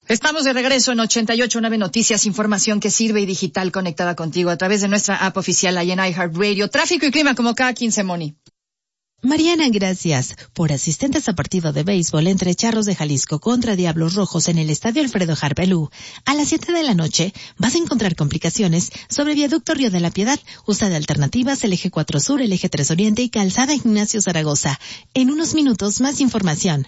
Estamos de regreso en 88.9 Noticias, información que sirve y digital conectada contigo a través de nuestra app oficial ahí en iHeartRadio. Tráfico y clima como cada 15, Moni. Mariana, gracias. Por asistentes a partido de béisbol entre Charros de Jalisco contra Diablos Rojos en el Estadio Alfredo Harpelú, a las 7 de la noche vas a encontrar complicaciones sobre Viaducto Río de la Piedad, usa de alternativas el Eje 4 Sur, el Eje 3 Oriente y Calzada Ignacio Zaragoza. En unos minutos, más información.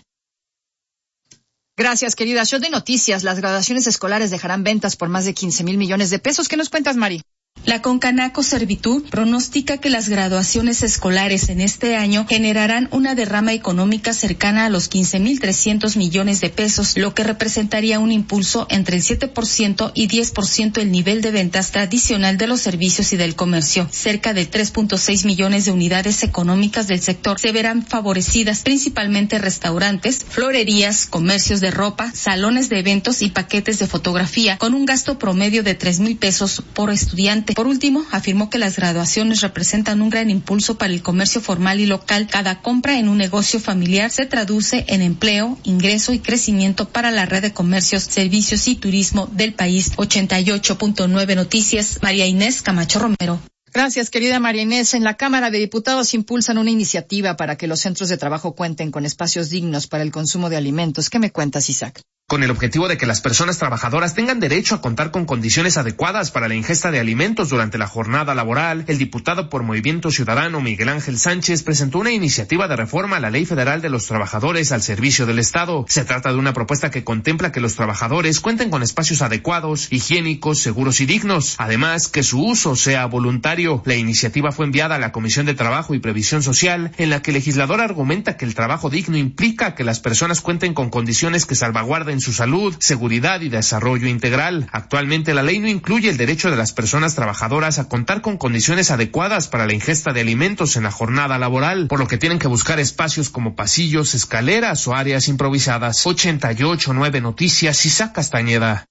Gracias, querida. Show de noticias. Las graduaciones escolares dejarán ventas por más de 15,000 millones de pesos. ¿Qué nos cuentas, Mari? La Concanaco Servitud pronostica que las graduaciones escolares en este año generarán una derrama económica cercana a los 15,300 millones de pesos, lo que representaría un impulso entre el 7% y 10% del nivel de ventas tradicional de los servicios y del comercio. Cerca de 3.6 millones de unidades económicas del sector se verán favorecidas, principalmente restaurantes, florerías, comercios de ropa, salones de eventos y paquetes de fotografía, con un gasto promedio de 3,000 pesos por estudiante. Por último, afirmó que las graduaciones representan un gran impulso para el comercio formal y local. Cada compra en un negocio familiar se traduce en empleo, ingreso y crecimiento para la red de comercios, servicios y turismo del país. 88.9 Noticias, María Inés Camacho Romero. Gracias, querida María Inés. En la Cámara de Diputados impulsan una iniciativa para que los centros de trabajo cuenten con espacios dignos para el consumo de alimentos. ¿Qué me cuentas, Isaac? Con el objetivo de que las personas trabajadoras tengan derecho a contar con condiciones adecuadas para la ingesta de alimentos durante la jornada laboral, el diputado por Movimiento Ciudadano Miguel Ángel Sánchez presentó una iniciativa de reforma a la Ley Federal de los Trabajadores al Servicio del Estado. Se trata de una propuesta que contempla que los trabajadores cuenten con espacios adecuados, higiénicos, seguros y dignos, además que su uso sea voluntario. La iniciativa fue enviada a la Comisión de Trabajo y Previsión Social, en la que el legislador argumenta que el trabajo digno implica que las personas cuenten con condiciones que salvaguarden su salud, seguridad y desarrollo integral. Actualmente la ley no incluye el derecho de las personas trabajadoras a contar con condiciones adecuadas para la ingesta de alimentos en la jornada laboral, por lo que tienen que buscar espacios como pasillos, escaleras o áreas improvisadas. 88.9 Noticias, Isaac Castañeda.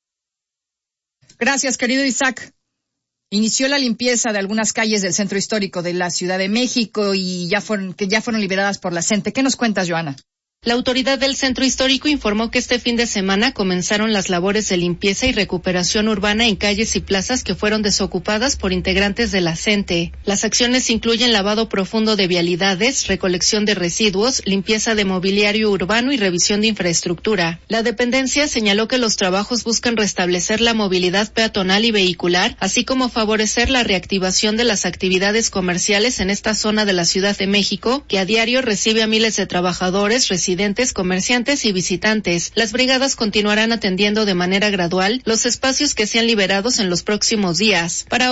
Gracias, querido Isaac. Inició la limpieza de algunas calles del centro histórico de la Ciudad de México y ya fueron liberadas por la CENTE. ¿Qué nos cuentas, Joana? La autoridad del centro histórico informó que este fin de semana comenzaron las labores de limpieza y recuperación urbana en calles y plazas que fueron desocupadas por integrantes de la CENTE. Las acciones incluyen lavado profundo de vialidades, recolección de residuos, limpieza de mobiliario urbano y revisión de infraestructura. La dependencia señaló que los trabajos buscan restablecer la movilidad peatonal y vehicular, así como favorecer la reactivación de las actividades comerciales en esta zona de la Ciudad de México, que a diario recibe a miles de trabajadores, residentes, comerciantes y visitantes. Las brigadas continuarán atendiendo de manera gradual los espacios que sean liberados en los próximos días. Para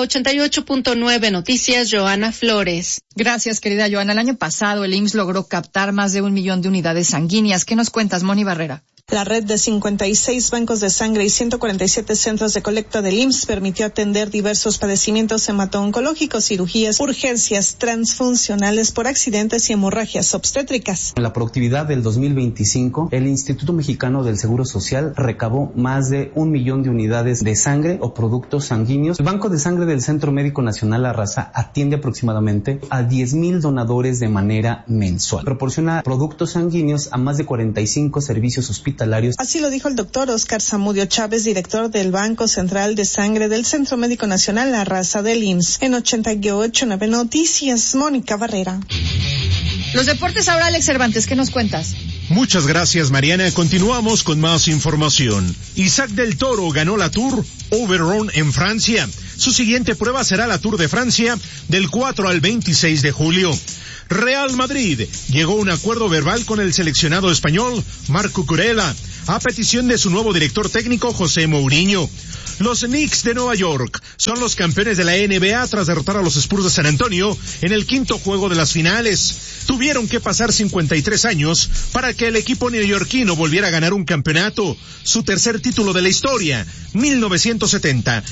88.9 Noticias, Joana Flores. Gracias, querida Joana. El año pasado el IMSS logró captar más de 1 millón de unidades sanguíneas. ¿Qué nos cuentas, Moni Barrera? La red de 56 bancos de sangre y 147 centros de colecta del IMSS permitió atender diversos padecimientos hemato-oncológicos, cirugías, urgencias transfuncionales por accidentes y hemorragias obstétricas. En la productividad del 2025, el Instituto Mexicano del Seguro Social recabó más de 1 millón de unidades de sangre o productos sanguíneos. El Banco de Sangre del Centro Médico Nacional La Raza atiende aproximadamente a 10,000 donadores de manera mensual. Proporciona productos sanguíneos a más de 45 servicios hospitalarios. Así lo dijo el doctor Oscar Zamudio Chávez, director del Banco Central de Sangre del Centro Médico Nacional La Raza del IMSS. En 88.9 Noticias, Mónica Barrera. Los deportes ahora, Alex Cervantes, ¿qué nos cuentas? Muchas gracias, Mariana. Continuamos con más información. Isaac del Toro ganó la Tour Oberon en Francia. Su siguiente prueba será la Tour de Francia del 4 al 26 de julio. Real Madrid llegó a un acuerdo verbal con el seleccionado español Marco Kurela a petición de su nuevo director técnico José Mourinho. Los Knicks de Nueva York son los campeones de la NBA tras derrotar a los Spurs de San Antonio en el quinto juego de las finales. Tuvieron que pasar 53 años para que el equipo neoyorquino volviera a ganar un campeonato, su tercer título de la historia, 1970,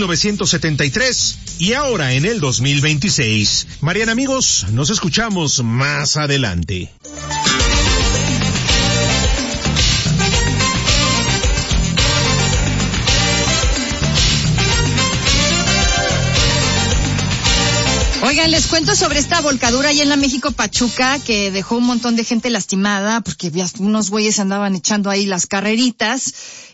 1973 y ahora en el 2026. Mariana, amigos, nos escuchamos más adelante. Oigan, les cuento sobre esta volcadura ahí en la México Pachuca que dejó un montón de gente lastimada porque unos güeyes andaban echando ahí las carreritas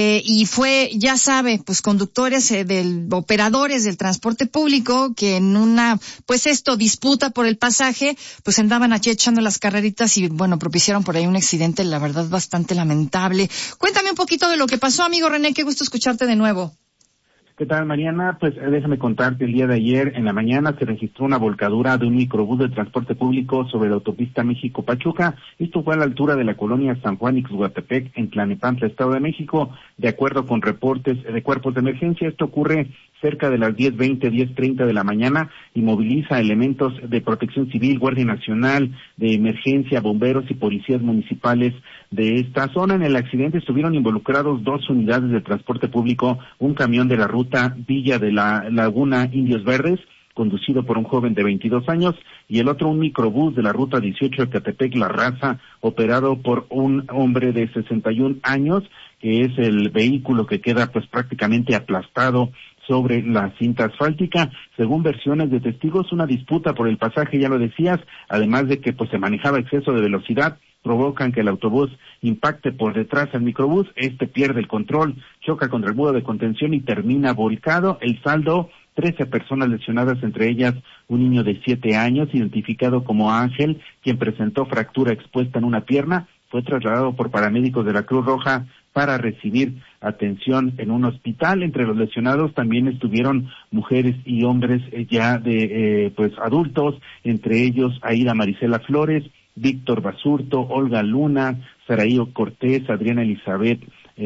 y fue, ya sabe, pues conductores operadores del transporte público que en una, pues disputa por el pasaje, pues andaban aquí echando las carreritas y bueno, propiciaron por ahí un accidente, la verdad bastante lamentable. Cuéntame un poquito de lo que pasó, amigo René, qué gusto escucharte de nuevo. ¿Qué tal, Mariana? Pues déjame contarte, el día de ayer en la mañana se registró una volcadura de un microbús de transporte público sobre la autopista México-Pachuca. Esto fue a la altura de la colonia San Juan Ixhuatepec, en Tlanepantla, Estado de México. De acuerdo con reportes de cuerpos de emergencia, esto ocurre cerca de las 10:20, 10:30 de la mañana y moviliza elementos de Protección Civil, Guardia Nacional, de Emergencia, bomberos y policías municipales de esta zona. En el accidente estuvieron involucrados 2 unidades de transporte público, un camión de la ruta Villa de la Laguna Indios Verdes, conducido por un joven de 22 años, y el otro un microbús de la ruta 18 Ecatepec-La Raza, operado por un hombre de 61 años, que es el vehículo que queda pues prácticamente aplastado sobre la cinta asfáltica. Según versiones de testigos, una disputa por el pasaje, ya lo decías, además de que pues se manejaba exceso de velocidad, provocan que el autobús impacte por detrás al microbús, pierde el control, choca contra el muro de contención y termina volcado. El saldo, 13 personas lesionadas, entre ellas un niño de 7 años, identificado como Ángel, quien presentó fractura expuesta en una pierna, fue trasladado por paramédicos de la Cruz Roja para recibir atención en un hospital. Entre los lesionados también estuvieron mujeres y hombres ya de adultos, entre ellos Aida Marisela Flores, Víctor Basurto, Olga Luna, Saraío Cortés, Adriana Elizabeth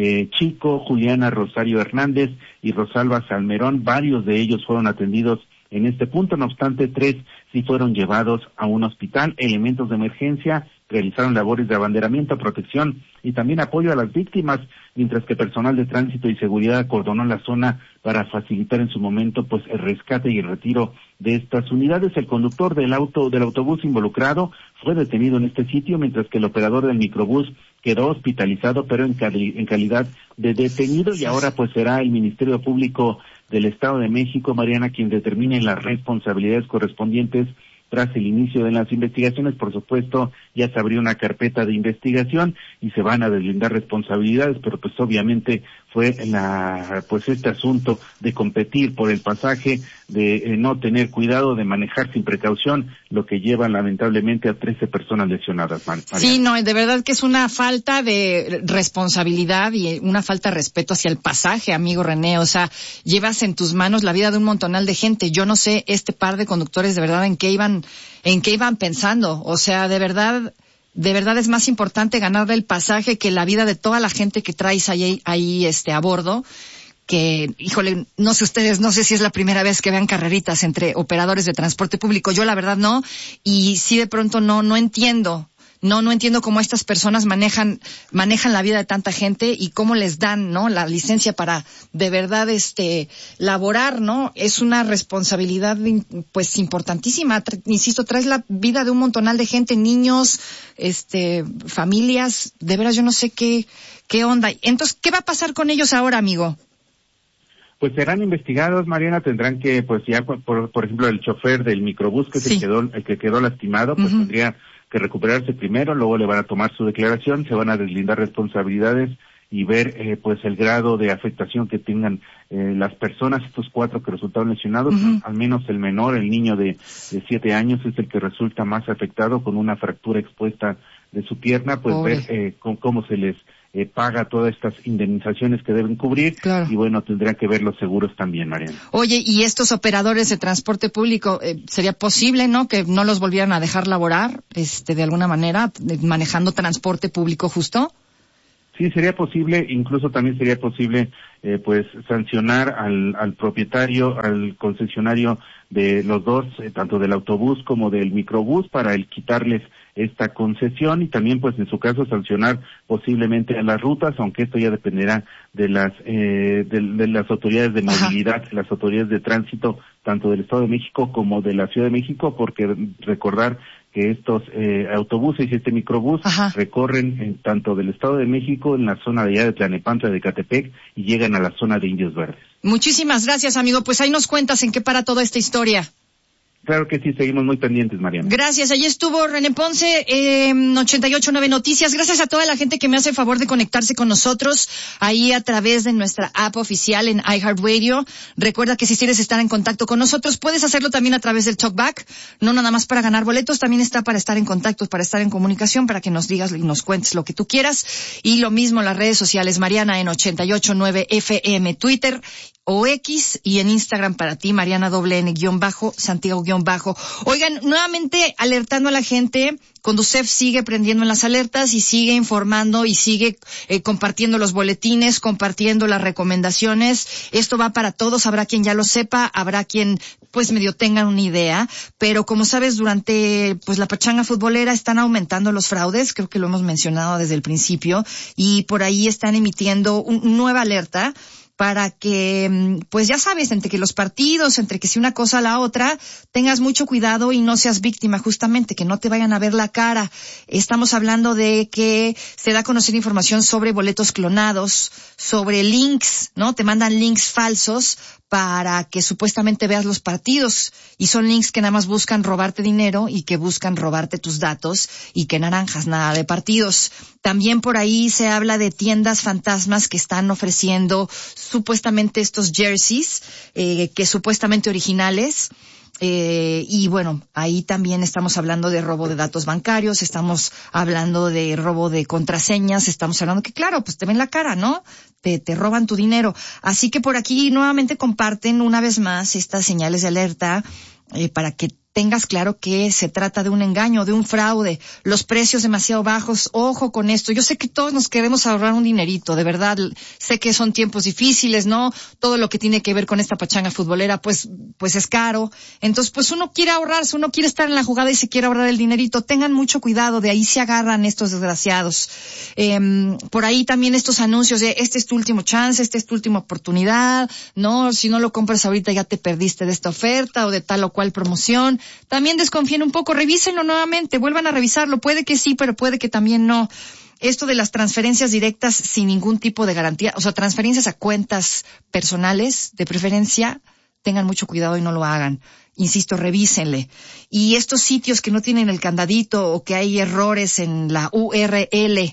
Chico, Juliana Rosario Hernández y Rosalba Salmerón. Varios de ellos fueron atendidos en este punto, no obstante 3 sí fueron llevados a un hospital. Elementos de emergencia realizaron labores de abanderamiento, protección y también apoyo a las víctimas, mientras que personal de tránsito y seguridad acordonó la zona para facilitar en su momento pues el rescate y el retiro de estas unidades. El conductor del autobús involucrado fue detenido en este sitio, mientras que el operador del microbús quedó hospitalizado, pero en calidad de detenido, y ahora pues será el Ministerio Público del Estado de México, Mariana, quien determine las responsabilidades correspondientes. Tras el inicio de las investigaciones, por supuesto, ya se abrió una carpeta de investigación y se van a deslindar responsabilidades, pero pues obviamente fue este asunto de competir por el pasaje, de no tener cuidado, de manejar sin precaución, lo que lleva lamentablemente a 13 personas lesionadas. Mariana. Sí, no, de verdad que es una falta de responsabilidad y una falta de respeto hacia el pasaje, amigo René. O sea, llevas en tus manos la vida de un montonal de gente. Yo no sé este par de conductores de verdad en qué iban pensando. O sea, de verdad es más importante ganarle el pasaje que la vida de toda la gente que traes ahí a bordo. Que, híjole, no sé ustedes, no sé si es la primera vez que vean carreritas entre operadores de transporte público. Yo la verdad no, y sí de pronto no entiendo. No entiendo cómo estas personas manejan la vida de tanta gente y cómo les dan, ¿no?, la licencia para de verdad laborar, ¿no? Es una responsabilidad pues importantísima. Insisto, traes la vida de un montonal de gente, niños, familias, de veras yo no sé qué onda. Entonces, ¿qué va a pasar con ellos ahora, amigo? Pues serán investigados, Mariana. Tendrán que, pues ya, por ejemplo, el chofer del microbús que sí. el que quedó lastimado, pues tendría que recuperarse primero, luego le van a tomar su declaración, se van a deslindar responsabilidades y ver pues el grado de afectación que tengan las personas, estos 4 que resultaron lesionados. Al menos el menor, el niño de 7 años, es el que resulta más afectado, con una fractura expuesta de su pierna. Pues ver cómo se les paga todas estas indemnizaciones que deben cubrir. Claro. Y bueno, tendrían que ver los seguros también, Mariana. Oye, y estos operadores de transporte público, ¿sería posible, no, que no los volvieran a dejar laborar, de alguna manera, manejando transporte público justo? Sí, sería posible. Incluso también sería posible pues sancionar al propietario, al concesionario de los dos, tanto del autobús como del microbús, para el quitarles esta concesión, y también pues en su caso sancionar posiblemente a las rutas, aunque esto ya dependerá de las autoridades de movilidad, las autoridades de tránsito, tanto del Estado de México como de la Ciudad de México, porque recordar que estos autobuses y este microbús recorren tanto del Estado de México, en la zona de allá de Tlanepantla, de Ecatepec, y llegan a la zona de Indios Verdes. Muchísimas gracias, amigo. Pues ahí nos cuentas en qué para toda esta historia. Claro que sí, seguimos muy pendientes, Mariana. Gracias. Allí estuvo René Ponce, 88.9 Noticias. Gracias a toda la gente que me hace el favor de conectarse con nosotros ahí a través de nuestra app oficial en iHeartRadio. Recuerda que si quieres estar en contacto con nosotros, puedes hacerlo también a través del Talkback. No nada más para ganar boletos, también está para estar en contacto, para estar en comunicación, para que nos digas y nos cuentes lo que tú quieras. Y lo mismo en las redes sociales, Mariana en 88.9 FM, Twitter o X, y en Instagram para ti, Mariana _, Santiago _. Oigan, nuevamente alertando a la gente, Conducef sigue prendiendo en las alertas y sigue informando y sigue compartiendo los boletines, compartiendo las recomendaciones. Esto va para todos, habrá quien ya lo sepa, habrá quien pues medio tengan una idea, pero como sabes, durante pues la pachanga futbolera están aumentando los fraudes, creo que lo hemos mencionado desde el principio, y por ahí están emitiendo una nueva alerta para que, pues ya sabes, entre que los partidos, entre que si una cosa a la otra, tengas mucho cuidado y no seas víctima, justamente, que no te vayan a ver la cara. Estamos hablando de que se da a conocer información sobre boletos clonados, sobre links, ¿no? Te mandan links falsos para que supuestamente veas los partidos, y son links que nada más buscan robarte dinero y que buscan robarte tus datos, y que naranjas, nada de partidos. También por ahí se habla de tiendas fantasmas que están ofreciendo supuestamente estos jerseys, que supuestamente originales. Y bueno, ahí también estamos hablando de robo de datos bancarios, estamos hablando de robo de contraseñas, estamos hablando que claro, pues te ven la cara, ¿no? Te roban tu dinero. Así que por aquí nuevamente comparten una vez más estas señales de alerta, para que tengas claro que se trata de un engaño, de un fraude, los precios demasiado bajos, ojo con esto. Yo sé que todos nos queremos ahorrar un dinerito, de verdad, sé que son tiempos difíciles, ¿no? Todo lo que tiene que ver con esta pachanga futbolera, pues es caro. Entonces, pues uno quiere ahorrarse, uno quiere estar en la jugada y se quiere ahorrar el dinerito. Tengan mucho cuidado, de ahí se agarran estos desgraciados. Por ahí también estos anuncios de este es tu último chance, esta es tu última oportunidad, ¿no? Si no lo compras ahorita ya te perdiste de esta oferta o de tal o cual promoción. También desconfíen un poco, revísenlo nuevamente, vuelvan a revisarlo, puede que sí, pero puede que también no. Esto de las transferencias directas sin ningún tipo de garantía, o sea, transferencias a cuentas personales, de preferencia, tengan mucho cuidado y no lo hagan. Insisto, revísenle. Y estos sitios que no tienen el candadito o que hay errores en la URL,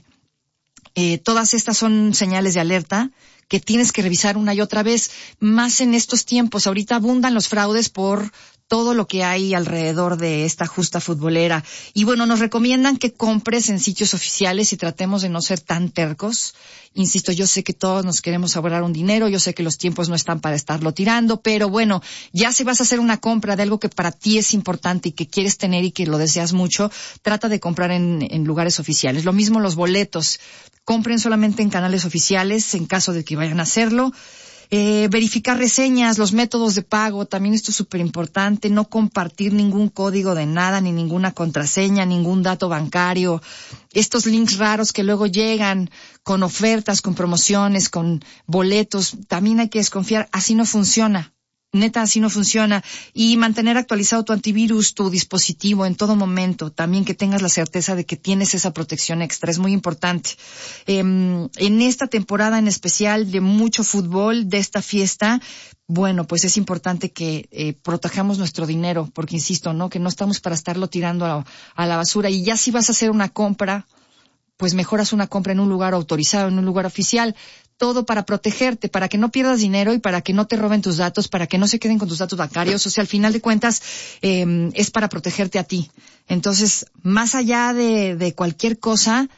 todas estas son señales de alerta que tienes que revisar una y otra vez, más en estos tiempos. Ahorita abundan los fraudes por todo lo que hay alrededor de esta justa futbolera. Y bueno, nos recomiendan que compres en sitios oficiales y tratemos de no ser tan tercos. Insisto, yo sé que todos nos queremos ahorrar un dinero, yo sé que los tiempos no están para estarlo tirando, pero bueno, ya si vas a hacer una compra de algo que para ti es importante y que quieres tener y que lo deseas mucho, trata de comprar en lugares oficiales. Lo mismo los boletos. Compren solamente en canales oficiales en caso de que vayan a hacerlo. Verificar reseñas, los métodos de pago, también esto es súper importante, no compartir ningún código de nada, ni ninguna contraseña, ningún dato bancario. Estos links raros que luego llegan con ofertas, con promociones, con boletos, también hay que desconfiar, así no funciona. Neta, así no funciona. Y mantener actualizado tu antivirus, tu dispositivo en todo momento. También que tengas la certeza de que tienes esa protección extra. Es muy importante. En esta temporada en especial de mucho fútbol, de esta fiesta, bueno, pues es importante que protejamos nuestro dinero. Porque insisto, ¿no? Que no estamos para estarlo tirando a la basura. Y ya si vas a hacer una compra, pues mejoras una compra en un lugar autorizado, en un lugar oficial. Todo para protegerte, para que no pierdas dinero y para que no te roben tus datos, para que no se queden con tus datos bancarios. O sea, al final de cuentas, es para protegerte a ti. Entonces, más allá de cualquier cosa,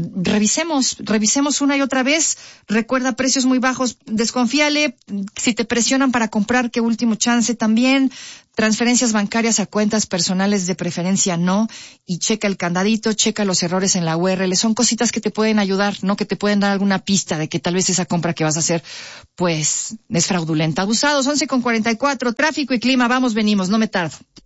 revisemos una y otra vez. Recuerda, precios muy bajos, desconfíale. Si te presionan para comprar, qué último chance también. Transferencias bancarias a cuentas personales de preferencia no. Y checa el candadito, checa los errores en la URL. Son cositas que te pueden ayudar, ¿no? Que te pueden dar alguna pista de que tal vez esa compra que vas a hacer, pues, es fraudulenta. Abusados, 11:44, tráfico y clima. Vamos, venimos, no me tardo.